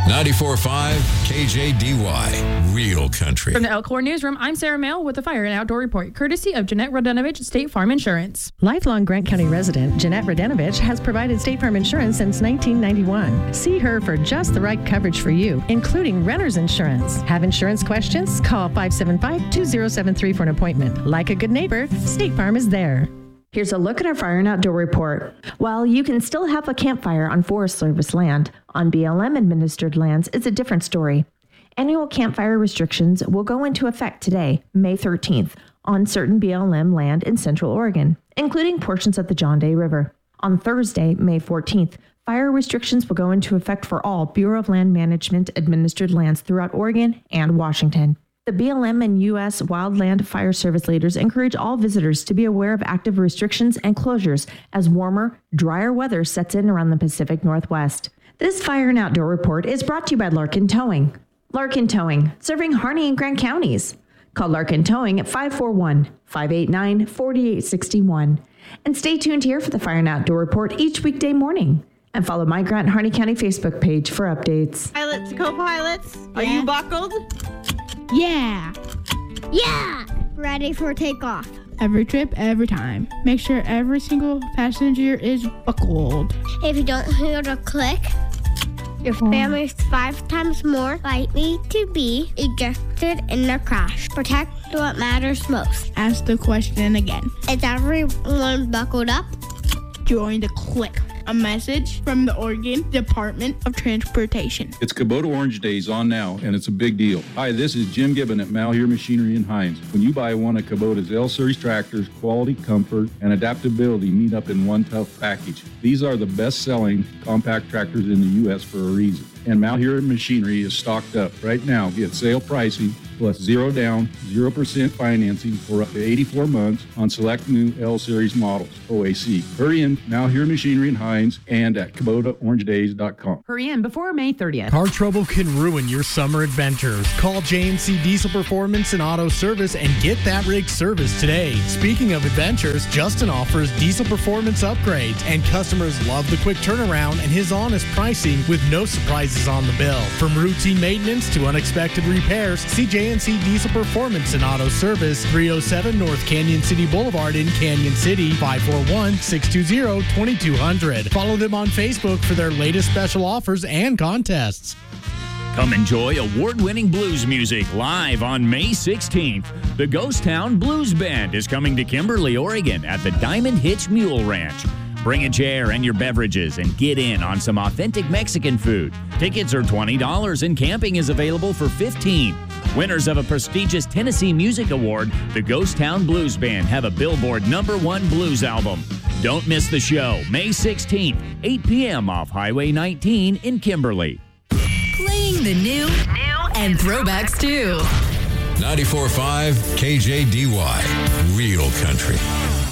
94.5 KJDY, Real Country. From the Elkhorn Newsroom, I'm Sarah Mail with the Fire and Outdoor Report, courtesy of Jeanette Radenovich, State Farm Insurance. Lifelong Grant County resident Jeanette Radenovich has provided State Farm Insurance since 1991. See her for just the right coverage for you, including renter's insurance. Have insurance questions? Call 575-2073 for an appointment. Like a good neighbor, State Farm is there. Here's a look at our Fire and Outdoor Report. While you can still have a campfire on Forest Service land, on BLM-administered lands, it's a different story. Annual campfire restrictions will go into effect today, May 13th, on certain BLM land in Central Oregon, including portions of the John Day River. On Thursday, May 14th, fire restrictions will go into effect for all Bureau of Land Management administered lands throughout Oregon and Washington. The BLM and U.S. Wildland Fire Service leaders encourage all visitors to be aware of active restrictions and closures as warmer, drier weather sets in around the Pacific Northwest. This Fire and Outdoor Report is brought to you by Larkin Towing. Larkin Towing, serving Harney and Grant counties. Call Larkin Towing at 541-589-4861. And stay tuned here for the Fire and Outdoor Report each weekday morning. And follow my Grant and Harney County Facebook page for updates. Pilots, co-pilots, are you buckled? Yeah. Yeah! Ready for takeoff. Every trip, every time. Make sure every single passenger is buckled. If you don't hear the click, your family's 5 times more likely to be ejected in a crash. Protect what matters most. Ask the question again. Is everyone buckled up? Join the click. A message from the Oregon Department of Transportation. It's Kubota Orange Days on now, and it's a big deal. Hi, this is Jim Gibbon at Malheur Machinery in Hines. When you buy one of Kubota's L-Series tractors, quality, comfort, and adaptability meet up in one tough package. These are the best-selling compact tractors in the U.S. for a reason. And Malheur Machinery is stocked up. Right now, get sale pricing plus 0 down, 0% financing for up to 84 months on select new L-Series models, OAC. Hurry in, Malheur Machinery in Hines, and at KubotaOrangeDays.com. Hurry in before May 30th. Car trouble can ruin your summer adventures. Call J&C Diesel Performance and Auto Service and get that rig serviced today. Speaking of adventures, Justin offers diesel performance upgrades, and customers love the quick turnaround and his honest pricing with no surprises on the bill. From routine maintenance to unexpected repairs, see J&C Diesel Performance and Auto Service, 307 North Canyon City Boulevard in Canyon City, 541-620-2200. Follow them on Facebook for their latest special offers and contests. Come enjoy award-winning blues music live on May 16th. The Ghost Town Blues Band is coming to Kimberly, Oregon at the Diamond Hitch Mule Ranch. Bring a chair and your beverages and get in on some authentic Mexican food. Tickets are $20 and camping is available for $15. Winners of a prestigious Tennessee Music Award, the Ghost Town Blues Band have a Billboard #1 blues album. Don't miss the show, May 16th, 8 p.m. off Highway 19 in Kimberly. Playing the new and throwbacks too. 94.5 KJDY, Real Country.